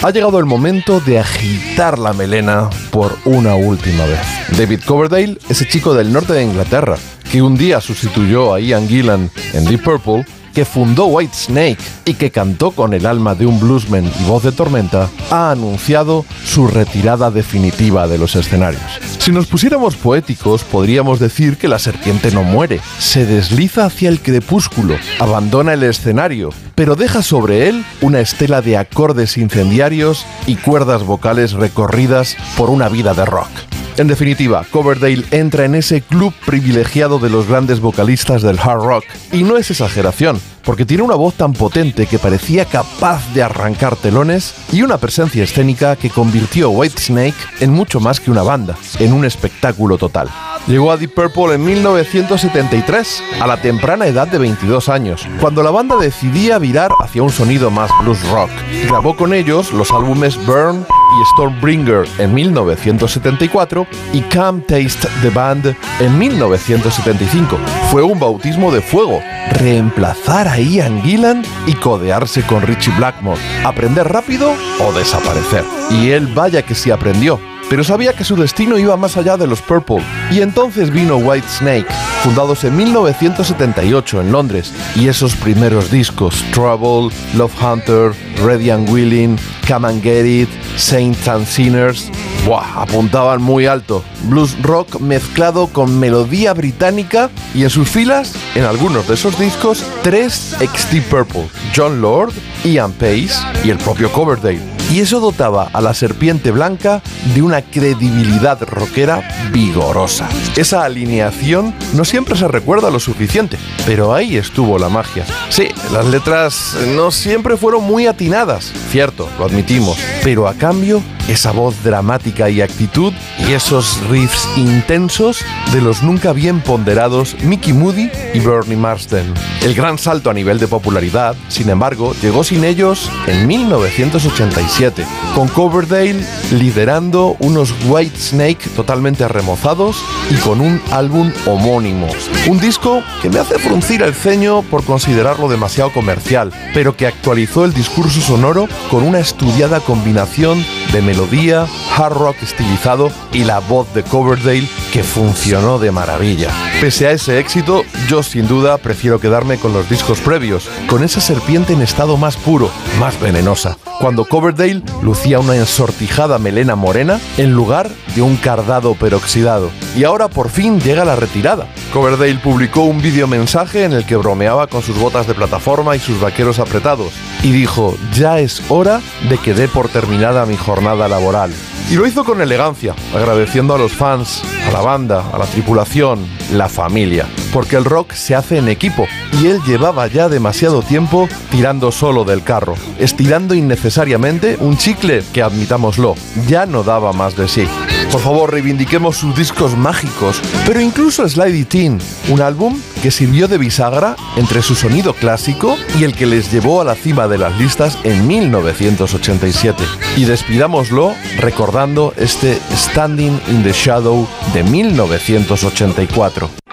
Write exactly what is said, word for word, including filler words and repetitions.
Ha llegado el momento de agitar la melena por una última vez. David Coverdale, ese chico del norte de Inglaterra, que un día sustituyó a Ian Gillan en Deep Purple, que fundó Whitesnake y que cantó con el alma de un bluesman y voz de tormenta, ha anunciado su retirada definitiva de los escenarios. Si nos pusiéramos poéticos, podríamos decir que la serpiente no muere, se desliza hacia el crepúsculo, abandona el escenario, pero deja sobre él una estela de acordes incendiarios y cuerdas vocales recorridas por una vida de rock. En definitiva, Coverdale entra en ese club privilegiado de los grandes vocalistas del hard rock. Y no es exageración, porque tiene una voz tan potente que parecía capaz de arrancar telones y una presencia escénica que convirtió Whitesnake en mucho más que una banda, en un espectáculo total. Llegó a Deep Purple en mil novecientos setenta y tres, a la temprana edad de veintidós años, cuando la banda decidía virar hacia un sonido más blues rock. Grabó con ellos los álbumes Burn y Stormbringer en mil novecientos setenta y cuatro y Come Taste the Band en mil novecientos setenta y cinco. Fue un bautismo de fuego, reemplazar a Ian Gillan y codearse con Ritchie Blackmore, aprender rápido o desaparecer. Y él vaya que sí aprendió, pero sabía que su destino iba más allá de los Purple. Y entonces vino Whitesnake, fundados en mil novecientos setenta y ocho en Londres, y esos primeros discos, Trouble, Love Hunter, Ready and Willing, Come and Get It, Saints and Sinners, ¡buah!, apuntaban muy alto. Blues rock mezclado con melodía británica, y en sus filas, en algunos de esos discos, tres ex Deep Purple, John Lord, Ian Pace y el propio Coverdale. Y eso dotaba a la Serpiente Blanca de una credibilidad rockera vigorosa. Esa alineación no siempre se recuerda lo suficiente, pero ahí estuvo la magia. Sí, las letras no siempre fueron muy atinadas, cierto, lo admitimos, pero a cambio, esa voz dramática y actitud y esos riffs intensos de los nunca bien ponderados Mickey Moody y Bernie Marsden. El gran salto a nivel de popularidad, sin embargo, llegó sin ellos en mil novecientos ochenta y siete, con Coverdale liderando unos Whitesnake totalmente remozados y con un álbum homónimo. Un disco que me hace fruncir el ceño por considerarlo demasiado comercial, pero que actualizó el discurso sonoro con una estudiada combinación de melodía, hard rock estilizado y la voz de Coverdale que funcionó de maravilla. Pese a ese éxito, yo sin duda prefiero quedarme con los discos previos, con esa serpiente en estado más puro, más venenosa, cuando Coverdale lucía una ensortijada melena morena en lugar de un cardado peroxidado. Y ahora por fin llega la retirada. Coverdale publicó un videomensaje en el que bromeaba con sus botas de plataforma y sus vaqueros apretados, y dijo: ya es hora de que dé por terminada mi jornada laboral. Y lo hizo con elegancia, agradeciendo a los fans, a la banda, a la tripulación, la familia. Porque el rock se hace en equipo, y él llevaba ya demasiado tiempo tirando solo del carro, estirando innecesariamente un chicle que, admitámoslo, ya no daba más de sí. Por favor, reivindiquemos sus discos mágicos, pero incluso Slide It In, un álbum que sirvió de bisagra entre su sonido clásico y el que les llevó a la cima de las listas en mil novecientos ochenta y siete. Y despidámoslo recordando este Standing in the Shadow de mil novecientos ochenta y cuatro.